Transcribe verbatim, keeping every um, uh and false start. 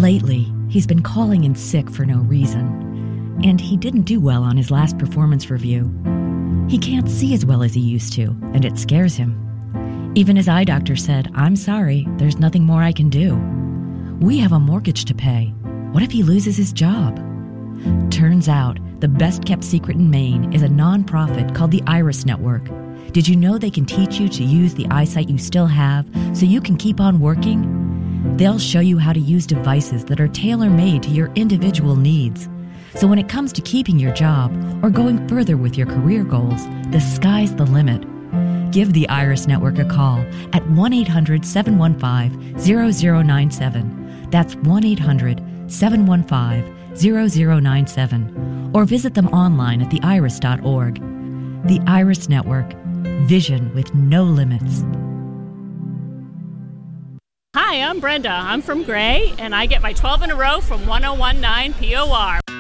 Lately, he's been calling in sick for no reason, and he didn't do well on his last performance review. He can't see as well as he used to, and it scares him. Even his eye doctor said, "I'm sorry, there's nothing more I can do. We have a mortgage to pay. What if he loses his job?" Turns out, the best-kept secret in Maine is a nonprofit called the Iris Network. Did you know they can teach you to use the eyesight you still have so you can keep on working? They'll show you how to use devices that are tailor-made to your individual needs. So when it comes to keeping your job or going further with your career goals, the sky's the limit. Give the Iris Network a call at one eight hundred, seven one five, zero zero nine seven. That's one eight hundred, seven one five, zero zero nine seven. Or visit them online at the iris dot org. The Iris Network. Vision with no limits. Hi, I'm Brenda. I'm from Gray, and I get my twelve in a row from one oh one point nine P O R.